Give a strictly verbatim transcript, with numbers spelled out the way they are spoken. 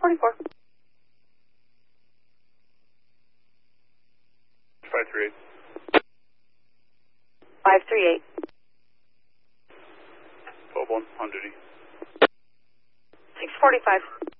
forty-four. five three eight. five three eight. twelve one, on duty. six forty-five.